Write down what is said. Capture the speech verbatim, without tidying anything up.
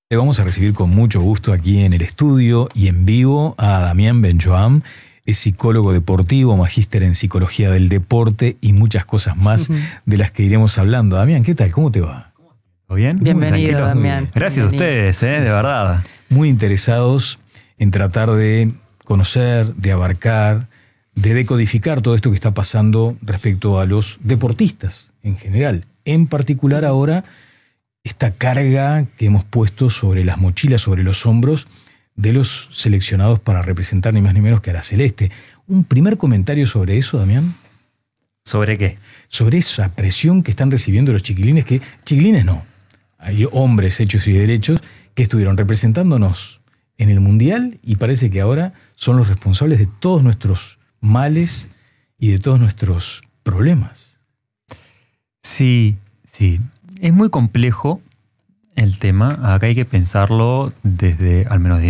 Le vamos a recibir con mucho gusto aquí en el estudio y en vivo a Damián Benchoam. Es psicólogo deportivo, magíster en psicología del deporte y muchas cosas más de las que iremos hablando. Damián, ¿qué tal? ¿Cómo te va? ¿Todo bien? Bienvenido, Damián. Gracias Bienvenido. a ustedes, ¿eh? De verdad. Muy interesados en tratar de conocer, de abarcar, de decodificar todo esto que está pasando respecto a los deportistas en general. En particular ahora, esta carga que hemos puesto sobre las mochilas, sobre los hombros de los seleccionados para representar ni más ni menos que a la Celeste. Un primer comentario sobre eso, Damián. ¿Sobre qué? Sobre esa presión que están recibiendo los chiquilines, que chiquilines no, hay hombres hechos y derechos que estuvieron representándonos en el Mundial y parece que ahora son los responsables de todos nuestros males y de todos nuestros problemas. Sí, sí. Es muy complejo el tema. Acá hay que pensarlo desde, al menos de